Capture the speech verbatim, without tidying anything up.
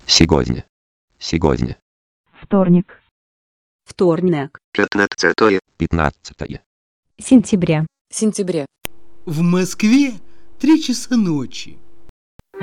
Сегодня. Сегодня. Вторник. Вторник. Пятнадцатое. Пятнадцатое. Сентября. Сентября. В Москве три часа ночи.